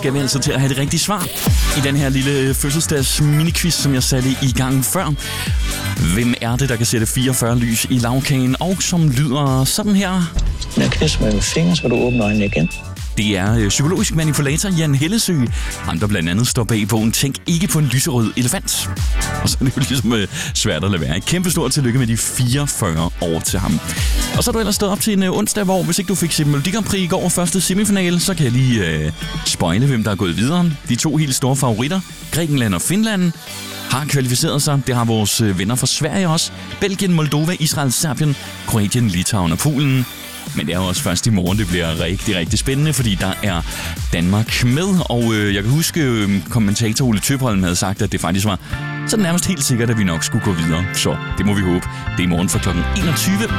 skal vi altså til at have det rigtige svar i den her lille fødselsdags miniquiz, som jeg satte i gang før. Hvem er det, der kan sætte 44 lys i lagkagen, og som lyder sådan her? Når jeg knæser med fingre, så du åbne øjnene igen. Det er psykologisk manipulator Jan Hellesø, ham der blandt andet står bag bogen Tænk ikke på en lyserød elefant. Og så er det jo ligesom svært at lade være. Kæmpe stort tillykke med de 44 år til ham. Og så er du ellers stået op til en onsdag, hvor hvis ikke du fik set Melodi Grand Prix i går første semifinale, så kan jeg lige spoile, hvem der er gået videre. De to helt store favoritter, Grækenland og Finland, har kvalificeret sig. Det har vores venner fra Sverige også. Belgien, Moldova, Israel, Serbien, Kroatien, Litauen og Polen. Men det er jo også først i morgen, det bliver rigtig, rigtig spændende, fordi der er Danmark med. Og jeg kan huske, kommentator Ole Tøbholm havde sagt, at det faktisk var så nærmest helt sikkert, at vi nok skulle gå videre. Så det må vi håbe. Det er i morgen fra kl. 21.